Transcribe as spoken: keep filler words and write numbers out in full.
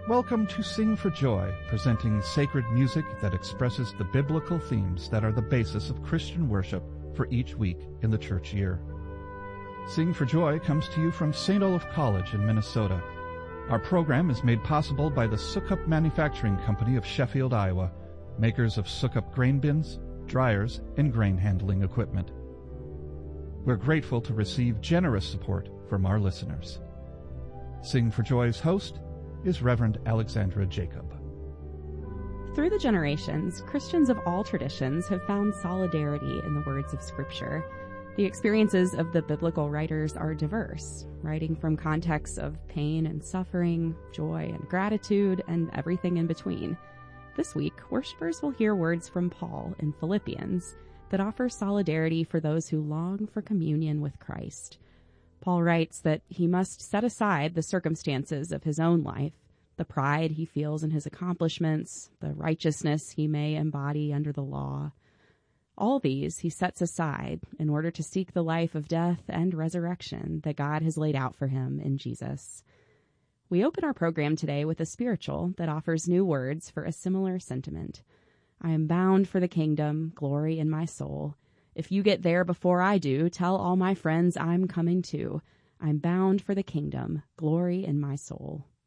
Welcome to Sing for Joy, presenting sacred music that expresses the biblical themes that are the basis of Christian worship for each week in the church year. Sing for Joy comes to you from Saint Olaf College in Minnesota. Our program is made possible by the Sukup Manufacturing Company of Sheffield, Iowa, makers of Sukup grain bins, dryers, and grain handling equipment. We're grateful to receive generous support from our listeners. Sing for Joy's host is Reverend Alexandra Jacob. Through the generations, Christians of all traditions have found solidarity in the words of Scripture. The experiences of the biblical writers are diverse, writing from contexts of pain and suffering, joy and gratitude, and everything in between. This week, worshipers will hear words from Paul in Philippians that offer solidarity for those who long for communion with Christ. Paul writes that he must set aside the circumstances of his own life, the pride he feels in his accomplishments, the righteousness he may embody under the law. All these he sets aside in order to seek the life of death and resurrection that God has laid out for him in Jesus. We open our program today with a spiritual that offers new words for a similar sentiment. I am bound for the kingdom, glory in my soul. If you get there before I do, tell all my friends I'm coming too. I'm bound for the kingdom, glory in my soul.